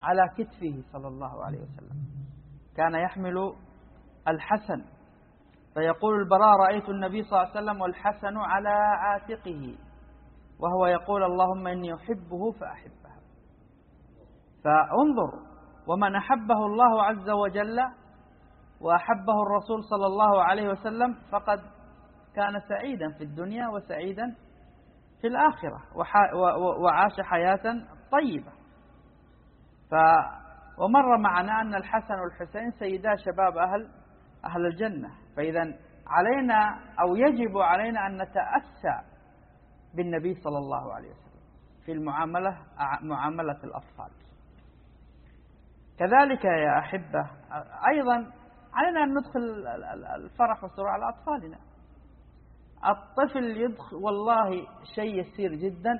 على كتفه صلى الله عليه وسلم، كان يحمل الحسن، فيقول البراء رأيت النبي صلى الله عليه وسلم والحسن على عاتقه وهو يقول اللهم إني أحبه فأحبه. فانظر، ومن أحبه الله عز وجل وأحبه الرسول صلى الله عليه وسلم فقد كان سعيدا في الدنيا وسعيدا في الآخرة وعاش حياة طيبة. ومر معنا أن الحسن والحسين سيدا شباب أهل الجنة، فإذا علينا أو يجب علينا أن نتأسى بالنبي صلى الله عليه وسلم في معاملة الأطفال. كذلك يا أحبة أيضا علينا أن ندخل الفرح والسرور على أطفالنا. الطفل يدخل والله شيء يسير جدا،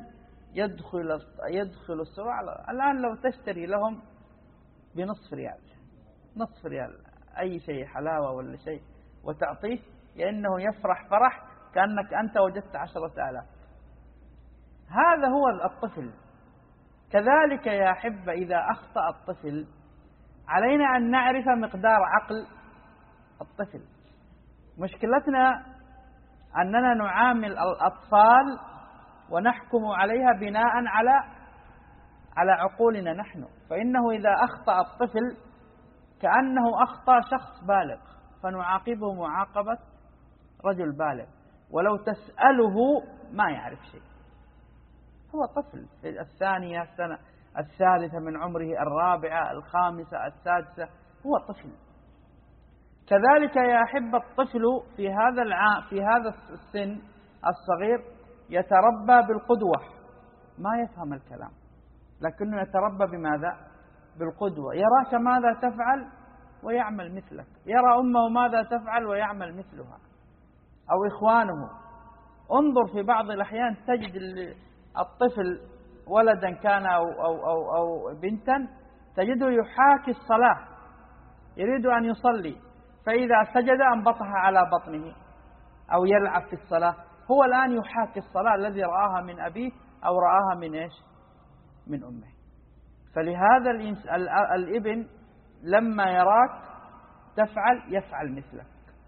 يدخل السرور الآن لو تشتري لهم بنصف ريال، نصف ريال أي شيء حلاوة ولا شيء وتعطيه، لأنه يفرح فرح كأنك أنت وجدت 10,000. هذا هو الطفل. كذلك يا أحبة إذا أخطأ الطفل علينا أن نعرف مقدار عقل الطفل. مشكلتنا أننا نعامل الأطفال ونحكم عليها بناء على عقولنا نحن، فإنه إذا أخطأ الطفل كأنه أخطأ شخص بالغ، فنعاقبه معاقبة رجل بالغ، ولو تسأله ما يعرف شيء. هو طفل في الثانية السنة الثالثة من عمره، الرابعة، الخامسة، السادسة، هو طفل. كذلك يا أحب الطفل في هذا السن الصغير يتربى بالقدوة، ما يفهم الكلام لكنه يتربى بماذا؟ بالقدوة. يراك ماذا تفعل ويعمل مثلك، يرى أمه ماذا تفعل ويعمل مثلها، أو إخوانه. انظر في بعض الأحيان تجد الطفل ولدا كان أو بنتا تجده يحاكي الصلاة، يريد أن يصلي، فإذا سجد أنبطها على بطنه أو يلعب في الصلاة. هو الآن يحاكي الصلاة الذي رآها من أبيه أو رآها من إيش؟ من أمه. فلهذا الابن لما يراك تفعل يفعل مثلك،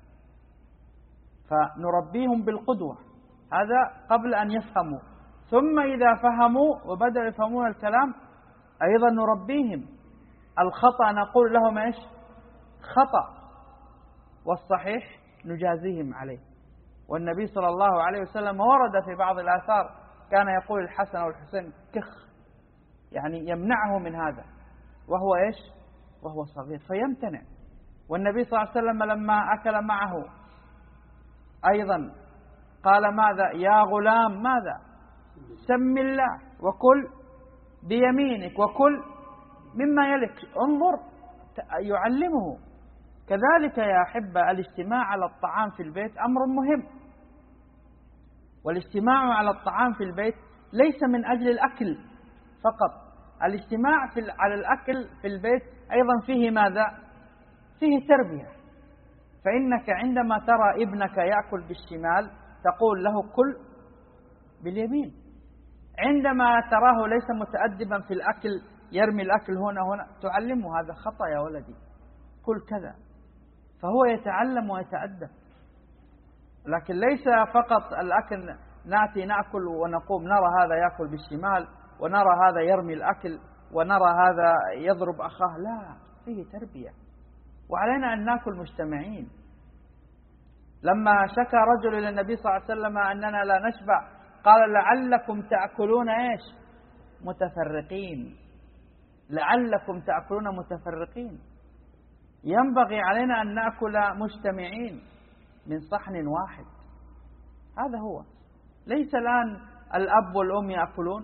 فنربيهم بالقدوة، هذا قبل أن يفهموا. ثم إذا فهموا وبدأوا يفهمون الكلام أيضا نربيهم. الخطأ نقول لهم إيش؟ خطأ، والصحيح نجازيهم عليه. والنبي صلى الله عليه وسلم ورد في بعض الآثار كان يقول الحسن والحسين كخ، يعني يمنعه من هذا وهو إيش؟ وهو صغير فيمتنع. والنبي صلى الله عليه وسلم لما أكل معه أيضا قال ماذا؟ يا غلام ماذا؟ سم الله وكل بيمينك وكل مما يلك. انظر، يعلمه. كذلك يا أحبة الاجتماع على الطعام في البيت أمر مهم. والاجتماع على الطعام في البيت ليس من أجل الأكل فقط، الاجتماع على الأكل في البيت أيضا فيه ماذا؟ فيه تربية. فإنك عندما ترى ابنك يأكل بالشمال تقول له كل باليمين. عندما تراه ليس متأدبا في الأكل يرمي الأكل هنا تعلمه هذا خطأ يا ولدي، كل كذا، فهو يتعلم ويتأدب. لكن ليس فقط الأكل نأتي نأكل ونقوم نرى هذا يأكل بالشمال ونرى هذا يرمي الأكل ونرى هذا يضرب أخاه، لا، فيه تربية. وعلينا أن نأكل مجتمعين. لما شكى رجل إلى النبي صلى الله عليه وسلم أننا لا نشبع قال لعلكم تأكلون إيش؟ متفرقين. لعلكم تأكلون متفرقين. ينبغي علينا أن نأكل مجتمعين من صحن واحد. هذا هو. ليس الآن الأب والأم يأكلون،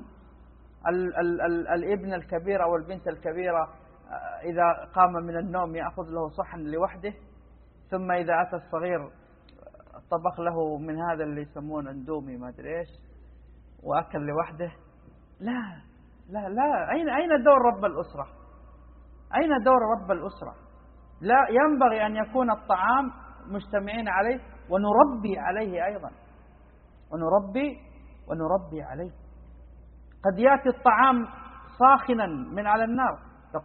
الابن الكبير أو البنت الكبيرة إذا قام من النوم يأخذ له صحن لوحده، ثم إذا أتى الصغير طبخ له من هذا اللي يسمونه اندومي ما أدري إيش وأكل لوحده. لا لا لا، أين دور رب الأسرة؟ أين دور رب الأسرة؟ لا، ينبغي أن يكون الطعام مجتمعين عليه ونربي عليه أيضا، ونربي عليه. قد يأتي الطعام ساخنا من على النار